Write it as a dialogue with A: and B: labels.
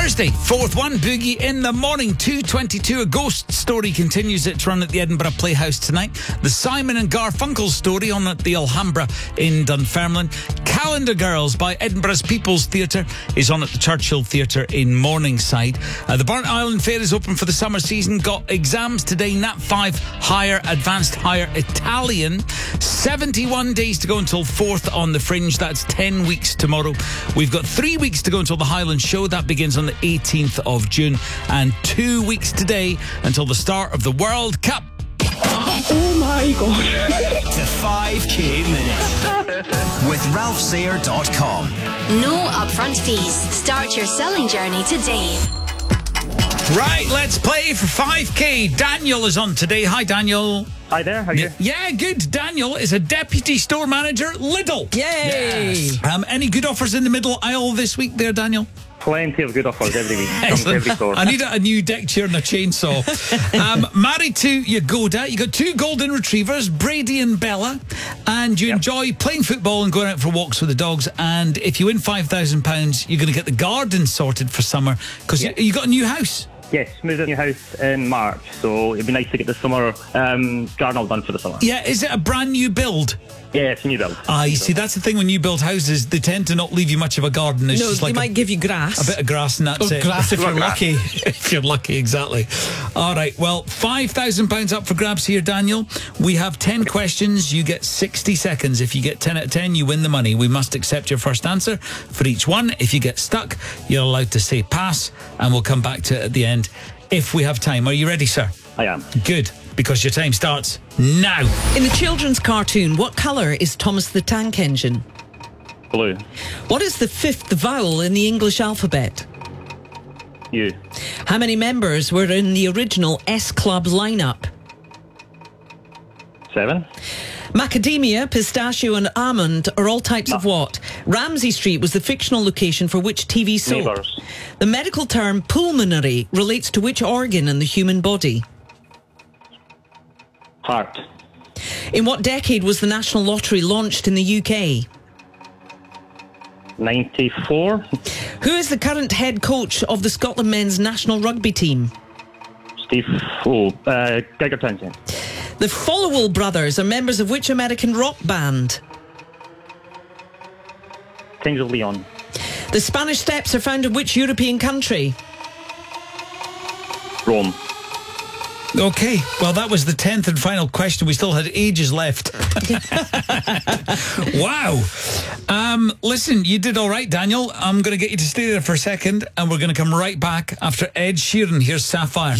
A: Thursday, 4th one, Boogie in the morning, 2:22. A ghost story continues its run at the Edinburgh Playhouse tonight. The Simon and Garfunkel story on at the Alhambra in Dunfermline. Calendar Girls by Edinburgh's People's Theatre is on at the Churchill Theatre in Morningside. The Burnt Island Fair is open for the summer season. Got exams today, Nat 5 Higher, Advanced Higher Italian. 71 days to go until 4th on the Fringe. That's 10 weeks tomorrow. We've got 3 weeks to go until the Highland Show. That begins on the 18th of June. And 2 weeks today until the start of the World Cup.
B: Oh my God.
C: The 5K Minute with RalphSayer.com.
D: No upfront fees. Start your selling journey today.
A: Right, let's play for 5K. Daniel is on today. Hi, Daniel.
B: Hi there, how are you?
A: Yeah, good. Daniel is a deputy store manager, Lidl.
E: Yay!
A: Yes. Any good offers in the middle aisle this week there, Daniel?
B: Plenty of good offers every week. Comes to every store.
A: I need a new deck chair and a chainsaw. Married to Yagoda. You got 2 golden retrievers, Brady and Bella, and you enjoy playing football and going out for walks with the dogs. And if you win £5,000, you're going to get the garden sorted for summer because you got a new house.
B: Yes, moved to a new house in March, so it'd be nice to get the summer garden all done for the summer.
A: Yeah, is it a brand new build?
B: Yeah, it's a new build.
A: You see, that's the thing when you build houses, they tend to not leave you much of a garden. It's just like
E: they might give you grass.
A: A bit of grass and that's it.
E: Grass if you're lucky.
A: If you're lucky, exactly. All right, well, £5,000 up for grabs here, Daniel. We have 10 questions. You get 60 seconds. If you get 10 out of 10, you win the money. We must accept your first answer for each one. If you get stuck, you're allowed to say pass, and we'll come back to it at the end if we have time. Are you ready, sir?
B: I am.
A: Good, because your time starts now.
E: In the children's cartoon, what colour is Thomas the Tank Engine?
B: Blue.
E: What is the 5th vowel in the English alphabet?
B: U.
E: How many members were in the original S Club lineup?
B: 7.
E: Macadamia, pistachio and almond are all types of what? Ramsay Street was the fictional location for which TV soap?
B: Neighbours.
E: The medical term pulmonary relates to which organ in the human body?
B: Heart.
E: In what decade was the National Lottery launched in the UK?
B: 94.
E: Who is the current head coach of the Scotland men's national rugby team?
B: Geiger Townsend.
E: The Followell brothers are members of which American rock band?
B: Kings of Leon.
E: The Spanish Steps are found in which European country?
B: Rome.
A: Okay, well, that was the 10th and final question. We still had ages left. Wow. Listen, you did all right, Daniel. I'm going to get you to stay there for a second, and we're going to come right back after Ed Sheeran. Here's Sapphire.